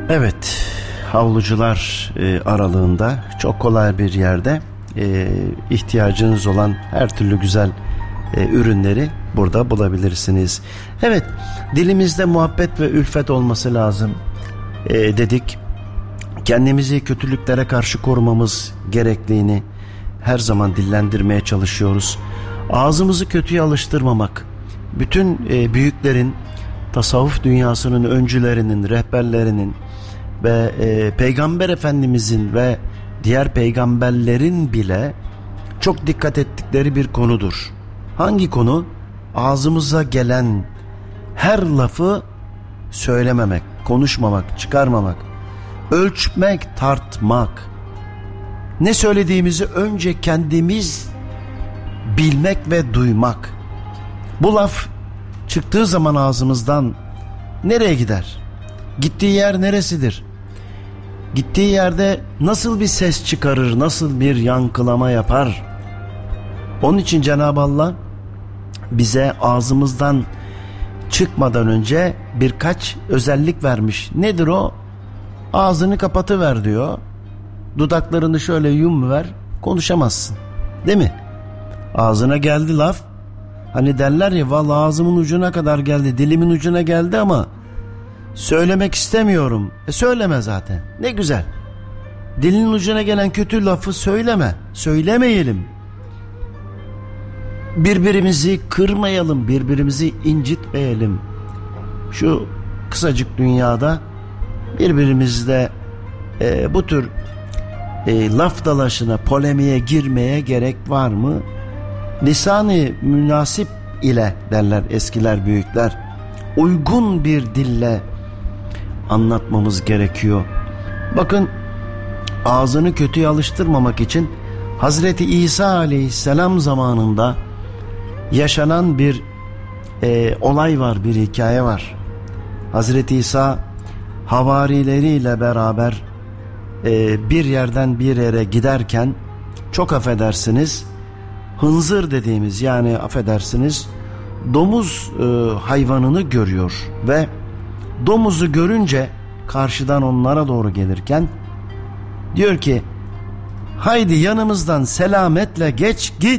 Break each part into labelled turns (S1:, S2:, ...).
S1: Evet, havlucular aralığında çok kolay bir yerde ihtiyacınız olan her türlü güzel ürünleri burada bulabilirsiniz. Evet, dilimizde muhabbet ve ülfet olması lazım dedik. Kendimizi kötülüklere karşı korumamız gerektiğini her zaman dillendirmeye çalışıyoruz. Ağzımızı kötüye alıştırmamak, bütün büyüklerin, tasavvuf dünyasının öncülerinin, rehberlerinin ve Peygamber Efendimizin ve diğer peygamberlerin bile çok dikkat ettikleri bir konudur. Hangi konu? Ağzımıza gelen her lafı söylememek, konuşmamak, çıkarmamak, ölçmek, tartmak. Ne söylediğimizi önce kendimiz bilmek ve duymak. Bu laf çıktığı zaman ağzımızdan nereye gider? Gittiği yer neresidir? Gittiği yerde nasıl bir ses çıkarır, nasıl bir yankılama yapar? Onun için Cenab-ı Allah bize ağzımızdan çıkmadan önce birkaç özellik vermiş. Nedir o? Ağzını kapatıver diyor. Dudaklarını şöyle yumuver, konuşamazsın. Değil mi? Ağzına geldi laf. Hani derler ya, vallahi ağzımın ucuna kadar geldi, dilimin ucuna geldi ama söylemek istemiyorum. Söyleme zaten. Ne güzel. Dilinin ucuna gelen kötü lafı söyleme. Söylemeyelim. Birbirimizi kırmayalım, birbirimizi incitmeyelim. Şu kısacık dünyada birbirimizle bu tür laf dalaşına, polemiğe girmeye gerek var mı? Lisan-ı münasip ile derler eskiler, büyükler. Uygun bir dille anlatmamız gerekiyor. Bakın, ağzını kötüye alıştırmamak için Hazreti İsa Aleyhisselam zamanında yaşanan bir olay var, bir hikaye var. Hazreti İsa havarileriyle beraber bir yerden bir yere giderken, çok affedersiniz, hınzır dediğimiz, yani affedersiniz, domuz hayvanını görüyor ve domuzu görünce karşıdan onlara doğru gelirken diyor ki, haydi yanımızdan selametle geç git.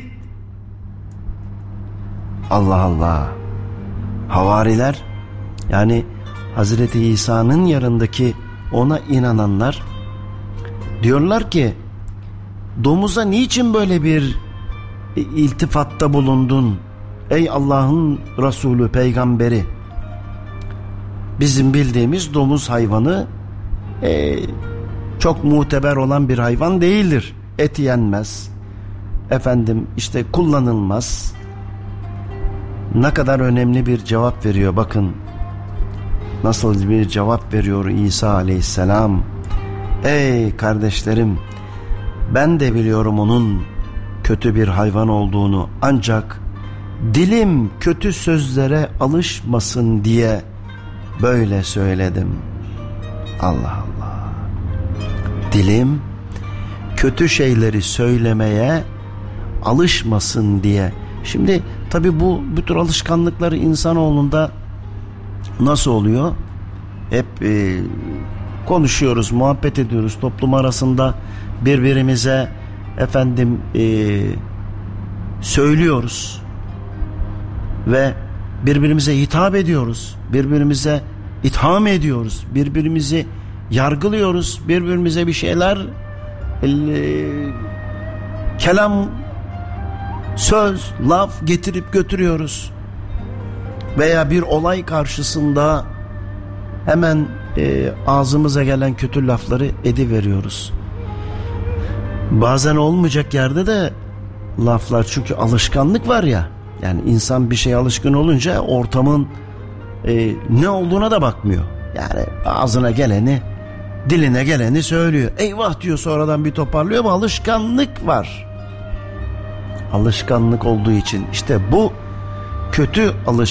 S1: Allah Allah. Havariler, yani Hazreti İsa'nın yanındaki ona inananlar diyorlar ki, domuza niçin böyle bir iltifatta bulundun ey Allah'ın Resulü, peygamberi? Bizim bildiğimiz domuz hayvanı çok muteber olan bir hayvan değildir. Et yenmez, efendim işte kullanılmaz. Ne kadar önemli bir cevap veriyor, bakın nasıl bir cevap veriyor İsa Aleyhisselam. Ey kardeşlerim, ben de biliyorum onun kötü bir hayvan olduğunu, ancak dilim kötü sözlere alışmasın diye böyle söyledim. Allah Allah. Dilim kötü şeyleri söylemeye alışmasın diye. Şimdi tabii bu tür alışkanlıkları insanoğlunda nasıl oluyor? Hep konuşuyoruz, muhabbet ediyoruz toplum arasında, birbirimize efendim söylüyoruz ve birbirimize hitap ediyoruz, birbirimize itham ediyoruz, birbirimizi yargılıyoruz, birbirimize bir şeyler kelam, söz, laf getirip götürüyoruz veya bir olay karşısında hemen ağzımıza gelen kötü lafları ediveriyoruz. Bazen olmayacak yerde de laflar, çünkü alışkanlık var ya, yani insan bir şeye alışkın olunca ortamın ne olduğuna da bakmıyor. Yani ağzına geleni, diline geleni söylüyor. Eyvah diyor, sonradan bir toparlıyor ama alışkanlık var. Alışkanlık olduğu için işte bu kötü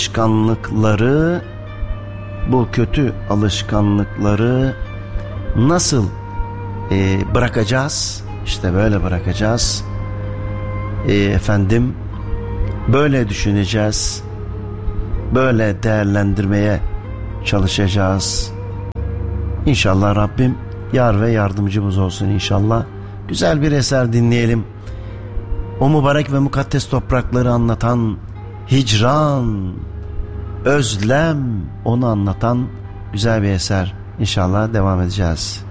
S1: alışkanlıkları nasıl bırakacağız? İşte böyle bırakacağız. Efendim, böyle düşüneceğiz. Böyle değerlendirmeye çalışacağız. İnşallah Rabbim yar ve yardımcımız olsun inşallah. Güzel bir eser dinleyelim. O mübarek ve mukaddes toprakları anlatan hicran, özlem, onu anlatan güzel bir eser. İnşallah devam edeceğiz.